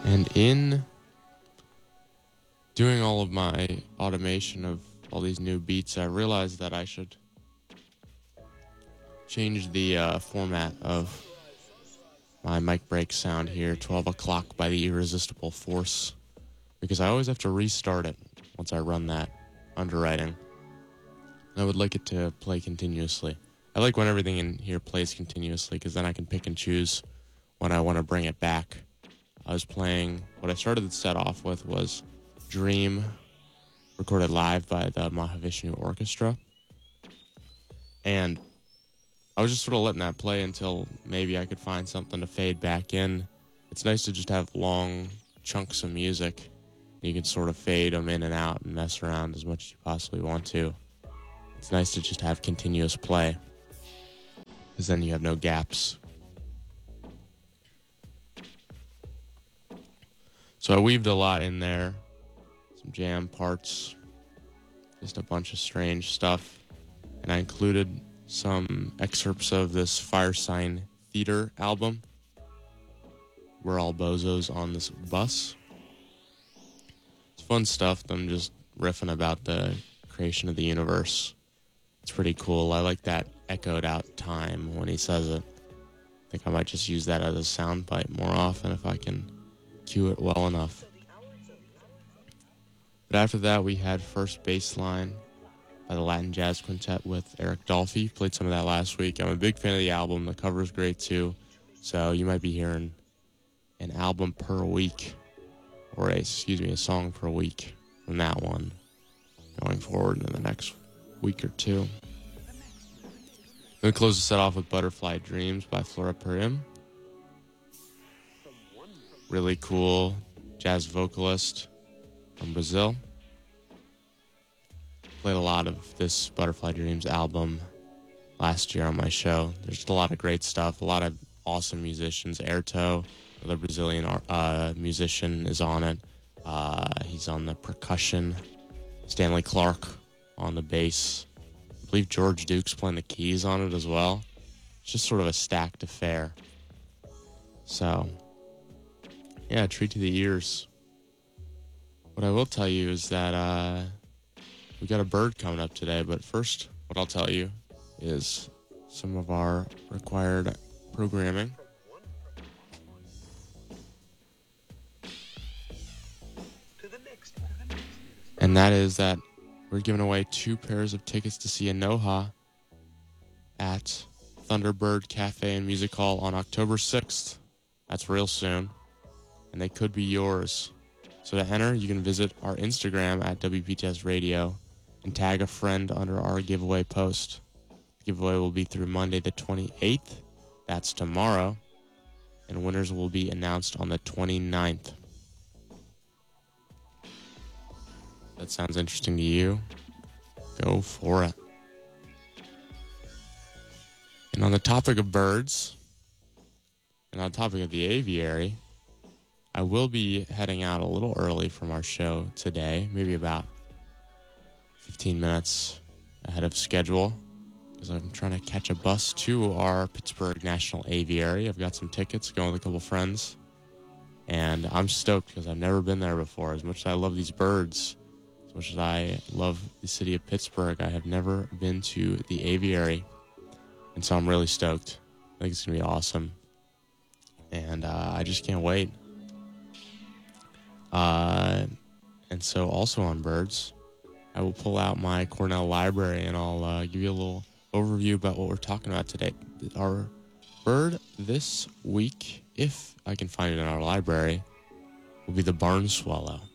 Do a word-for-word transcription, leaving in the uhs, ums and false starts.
And in doing all of my automation of all these new beats, I realized that I should change the uh, format of my mic break sound here, twelve o'clock by the Irresistible Force, because I always have to restart it once I run that underwriting. I would like it to play continuously. I like when everything in here plays continuously, because then I can pick and choose when I want to bring it back. I was playing, what I started the set off with was Dream, recorded live by the Mahavishnu Orchestra. And I was just sort of letting that play until maybe I could find something to fade back in. It's nice to just have long chunks of music. You can sort of fade them in and out and mess around as much as you possibly want to. It's nice to just have continuous play, because then you have no gaps. So I weaved a lot in there, some jam parts, just a bunch of strange stuff, and I included some excerpts of this Fire Sign Theater album. We're all bozos on this bus. It's fun stuff. I'm just riffing about the creation of the universe. It's pretty cool. I like that echoed out time when he says it. I think I might just use that as a soundbite more often if I can cue it well enough. But after that, we had First Baseline by the Latin Jazz Quintet with Eric Dolphy. Played some of that last week. I'm a big fan of the album. The cover's great too. So you might be hearing an album per week, or a, excuse me, a song per week from that one going forward in the next week or two. Then we close the set off with Butterfly Dreams by Flora Purim. Really cool jazz vocalist from Brazil. Played a lot of this Butterfly Dreams album last year on my show. There's just a lot of great stuff, a lot of awesome musicians. Airto, another Brazilian uh, musician, is on it. Uh, he's on the percussion. Stanley Clark on the bass. I believe George Duke's playing the keys on it as well. It's just sort of a stacked affair. So, yeah, treat to the ears. What I will tell you is that uh, we got a bird coming up today, but first, what I'll tell you is some of our required programming. And that is that we're giving away two pairs of tickets to see Anoha at Thunderbird Cafe and Music Hall on October sixth. That's real soon. And they could be yours. So to enter, you can visit our Instagram at W P T S Radio and tag a friend under our giveaway post. The giveaway will be through Monday the twenty-eighth. That's tomorrow. And winners will be announced on the twenty-ninth. That sounds interesting to you? Go for it. And on the topic of birds, and on the topic of the aviary, I will be heading out a little early from our show today, maybe about fifteen minutes ahead of schedule, because I'm trying to catch a bus to our Pittsburgh National Aviary. I've got some tickets, going with a couple friends, and I'm stoked because I've never been there before. As much as I love these birds, as much as I love the city of Pittsburgh, I have never been to the aviary, and so I'm really stoked. I think it's going to be awesome, and uh, I just can't wait. Uh, and so also on birds, I will pull out my Cornell library and I'll uh, give you a little overview about what we're talking about today. Our bird this week, if I can find it in our library, will be the barn swallow.